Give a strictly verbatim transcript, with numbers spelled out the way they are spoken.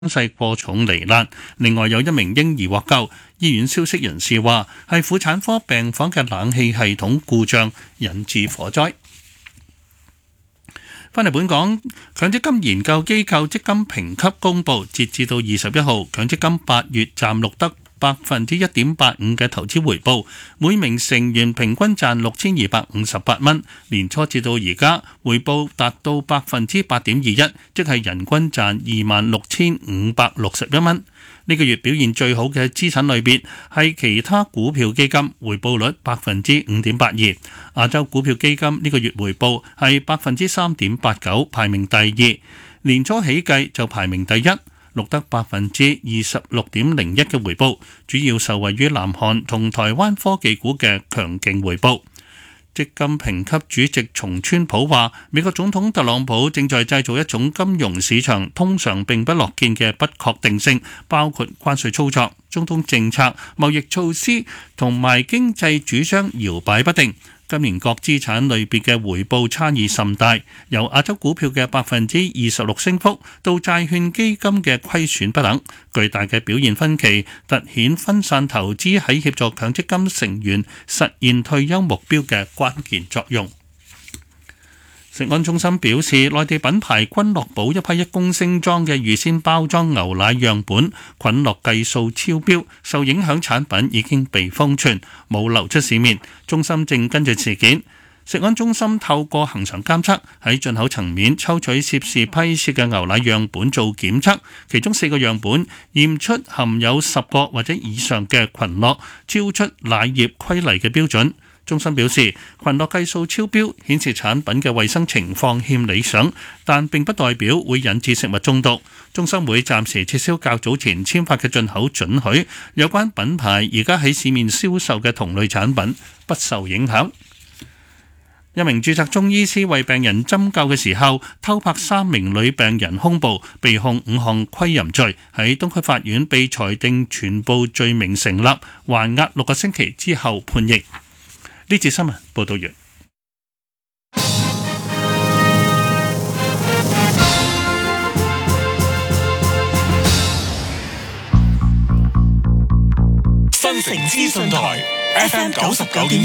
勢過重罹難。另外有一名嬰兒獲救，醫院消息人士話係婦產科病房嘅冷氣系統故障引致火災。返嚟本港，強積金研究機構積金評級公佈，截至到二十一號，強積金八月暫錄得百分之一點八五嘅投資回報，每名成員平均賺六千二百五十八蚊。年初至到而家，回報達到百分之八點二一，即係人均賺二萬六千五百六十一蚊。呢個月表現最好嘅資產類別係其他股票基金，回報率百分之五點八二。亞洲股票基金呢個月回報係百分之三點八九，排名第二。年初起計就排名第一，錄得百分之二十六點零一嘅回報，主要受惠於南韓同台灣科技股嘅強勁回報。積金評級主席松川普話，美國總統特朗普正在製造一種金融市場通常並不樂見嘅不確定性，包括關稅操作、中東政策、貿易措施同埋經濟主張搖擺不定。今年各資產類別嘅回報差異甚大，由亞洲股票嘅百分之二十六升幅到債券基金嘅虧損不等，巨大嘅表現分歧凸顯分散投資喺協助強積金成員實現退休目標嘅關鍵作用。食安中心表示，內地品牌君樂寶一批一公升裝嘅預先包裝牛奶樣本菌落計數超標，受影響產品已經被封存，冇流出市面。中心正跟進事件。食安中心透過恆常監測，喺進口層面抽取涉事批次嘅牛奶樣本做檢測，其中四個樣本驗出含有十個或者以上嘅菌落，超出奶業規例嘅標準。中心表示，群落計數超標顯示產品嘅衛生情況欠理想，但並不代表會引致食物中毒。中心會暫時撤銷較早前簽發嘅進口准許，有關品牌而家喺市面銷售嘅同類產品不受影響。一名註冊中醫師為病人針灸嘅時候，偷拍三名女病人胸部，被控五項窺淫罪，喺東區法院被裁定全部罪名成立，還押六個星期之後判刑。呢節新聞報道完。 新城資訊台 F M 九十九點